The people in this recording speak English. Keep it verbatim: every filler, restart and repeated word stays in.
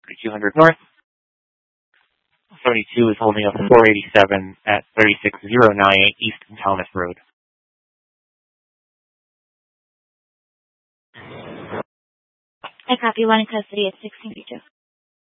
thirty-two hundred north. seventy-two is holding up to four eighty-seven at thirty-six thousand ninety-eight East Thomas Road. I copy one in custody at sixteen fifty-two.